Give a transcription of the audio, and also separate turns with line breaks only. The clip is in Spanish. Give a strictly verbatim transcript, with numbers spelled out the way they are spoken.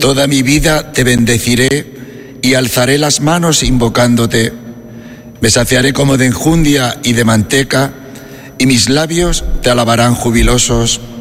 Toda mi vida te bendeciré y alzaré las manos invocándote. Me saciaré como de enjundia y de manteca, y mis labios te alabarán jubilosos.